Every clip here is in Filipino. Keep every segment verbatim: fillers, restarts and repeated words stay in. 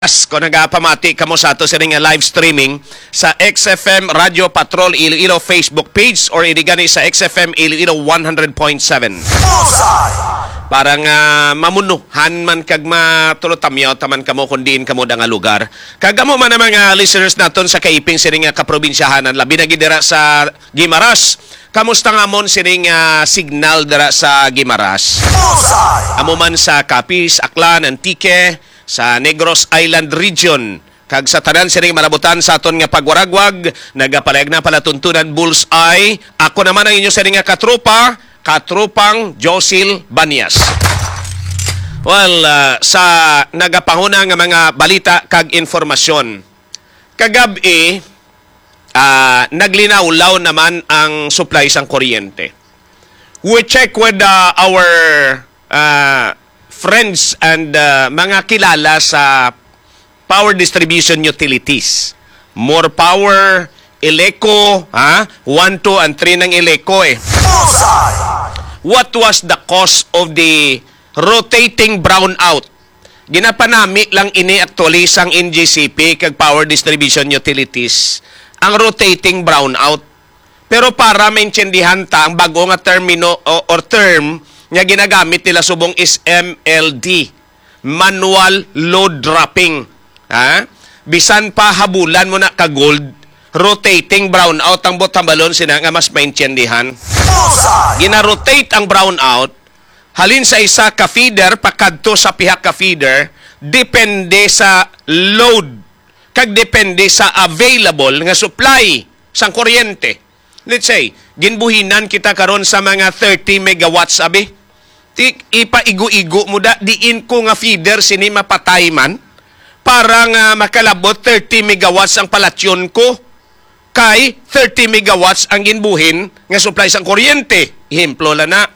Kung nagapamati kamo sa ato sa ring live streaming sa X F M Radio Patrol Iloilo Facebook page or idigani sa X F M Iloilo one hundred point seven. Parang uh, mamunuhan man kag matulutamyaw taman kamo kung diin kamo da nga lugar. Kagamo man ang mga listeners naton sa kaiping siring nga kaprobinsyahanan labi na gidira sa Guimaras. Kamusta nga mon siring uh, signal dira sa Guimaras? Amo man sa Capiz, Aklan, Antique, sa Negros Island Region. Kag sa tanan siring manabutan sa aton nga pagwaragwag, nagapalayag na pala tuntunan Bullseye. Ako naman ang inyo siring nga katropa, katropang Josil Banyas. Well, uh, sa nagapanguna nga mga balita kag informasyon. Kagabi, uh, naglinaw-law naman ang supply sang kuryente. We check with uh, our uh, friends and uh, mga kilala sa power distribution utilities. More Power, Eleco, ha? one, two, and three ng Eleco eh. What was the cause of the rotating brownout? Ginapanami lang ini-actualize ang N G C P kag Power Distribution Utilities ang rotating brownout. Pero para maintindihan ta ang bago nga termino o, or term nga ginagamit nila subong is M L D, manual load dropping. Ha? Bisan pa habulan mo na ka gold, rotating brownout ang botambalon sina nga mas maintindihan. Gina-rotate ang brownout halin sa isa ka feeder pakadto sa pihak ka feeder depende sa load kag depende sa available nga supply sang kuryente. Let's say, ginbuhinan kita karon sa mga thirty megawatts abi. Tik ipaigo-igo mo da diin ko nga feeder sini mapatay man para nga makalabot thirty megawatts ang palasyon ko kay thirty megawatts ang ginbuhin nga supply sang kuryente. Ehemplo la na.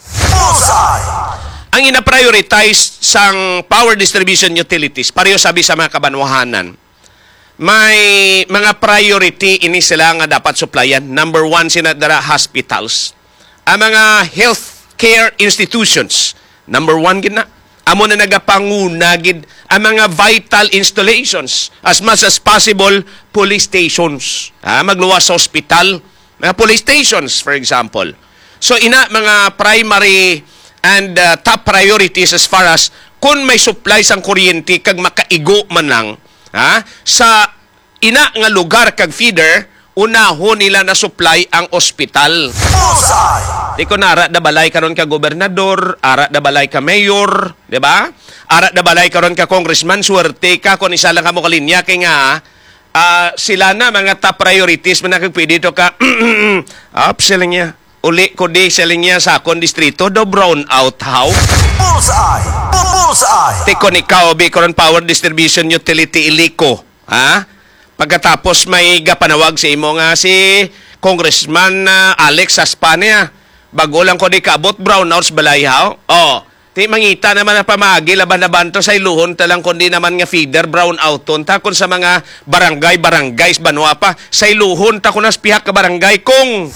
Ang ina-prioritize sang power distribution utilities pareho sabi sa mga kabanwahanan. May mga priority ini sila nga dapat supplyan. Number one sina dara hospitals. Ang mga health care institutions. Number one gid na. Amo na nagapanguna gid ang mga vital installations. As much as possible, police stations. Ha? Magluwas sa hospital. Mga police stations, for example. So, ina mga primary and uh, top priorities as far as kung may supply sang kuryente kag makaigo man lang ha? Sa ina nga lugar kag feeder, unahon nila na supply ang ospital. Di ko na ara da balay karon ka gobernador, ara da balay ka mayor, di ba? Ara da balay karon ka congressman, suwerte ka kung isa lang kamo kalinya kay nga uh, sila na mga top priorities man nagpwede to ka up selling niya. Uli ko di selling niya sa akong distrito do brown out how. Bullseye. Bullseye. Tiko ni Kaobi karon power distribution utility Eleco, ha? Pagkatapos may gapanawag sa imo nga si Congressman uh, Alex Aspania. Bago lang ko di kaabot, brownouts balay how? Oh, ti mangita naman na pamagi, laban na banto sa iluhon talang kundi naman nga feeder, brownout ton. Takon sa mga barangay, barangays, banwa pa. Sa iluhon, takon nas pihak ka barangay kung...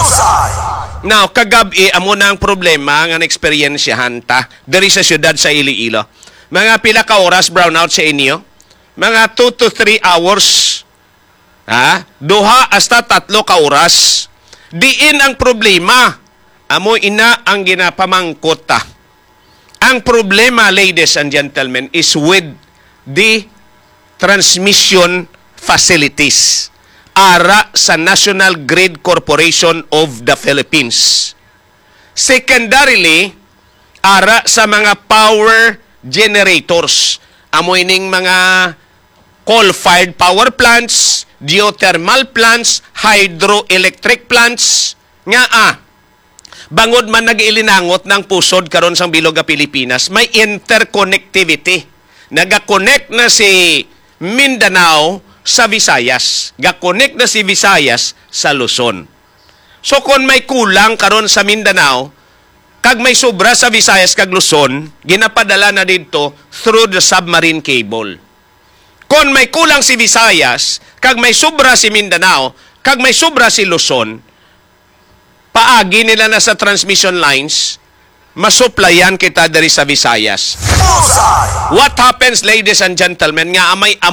Now, kagabi, amo na ang problema nga na-experiensyahan ta dari sa syudad sa Iloilo. Mga pila ka oras brownout sa inyo? Mga two to three hours. Ha? Duha hasta tatlo ka oras. Diin ang problema. Amo ina ang ginapamangkot ta. Ang problema, ladies and gentlemen, is with the transmission facilities. Ara sa National Grid Corporation of the Philippines. Secondarily, ara sa mga power generators. Amo ining mga coal-fired power plants, geothermal plants, hydroelectric plants, nga ah, bangod man nag-ilinangot ng pusod karon sang bilog nga Pilipinas, may interconnectivity. Naga-connect na si Mindanao sa Visayas. Ga-connect na si Visayas sa Luzon. So kung may kulang karon sa Mindanao, kag may sobra sa Visayas kag Luzon, ginapadala na dito through the submarine cable. Kung may kulang si Visayas, kag may sobra si Mindanao, kag may sobra si Luzon, paagi nila na sa transmission lines, masuplayan kita diri sa Visayas. What happens, ladies and gentlemen, nga amay